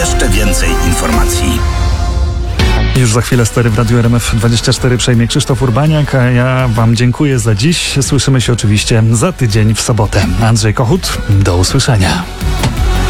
jeszcze więcej informacji. Już za chwilę stery w Radiu RMF24 przejmie Krzysztof Urbaniak, a ja wam dziękuję za dziś. Słyszymy się oczywiście za tydzień w sobotę. Andrzej Kochut, do usłyszenia.